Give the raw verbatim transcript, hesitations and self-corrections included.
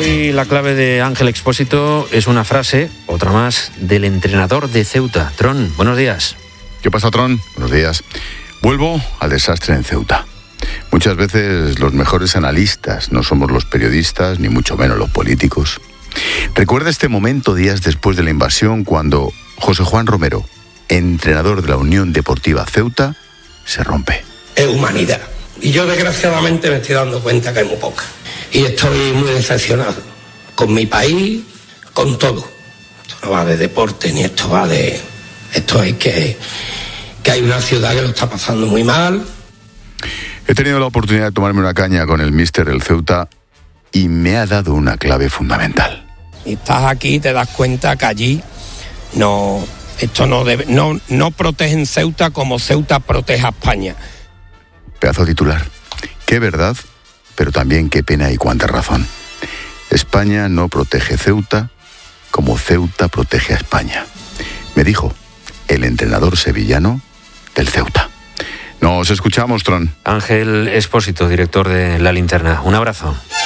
Hoy la clave de Ángel Expósito es una frase, otra más, del entrenador de Ceuta. Tron, buenos días. ¿Qué pasa, Tron? Buenos días. Vuelvo al desastre en Ceuta. Muchas veces los mejores analistas no somos los periodistas, ni mucho menos los políticos. Recuerda este momento días después de la invasión cuando José Juan Romero, entrenador de la Unión Deportiva Ceuta, se rompe. Es humanidad. Y yo desgraciadamente me estoy dando cuenta que hay muy poca. Y estoy muy decepcionado con mi país, con todo. Esto no va de deporte, ni esto va de... Esto es que, que hay una ciudad que lo está pasando muy mal. He tenido la oportunidad de tomarme una caña con el míster del Ceuta y me ha dado una clave fundamental. Y estás aquí y te das cuenta que allí no... Esto no debe... No, no protegen Ceuta como Ceuta protege a España. Pedazo titular. Qué verdad, pero también qué pena y cuánta razón. España no protege Ceuta como Ceuta protege a España. Me dijo el entrenador sevillano del Ceuta. Nos escuchamos, Tron. Ángel Expósito, director de La Linterna. Un abrazo.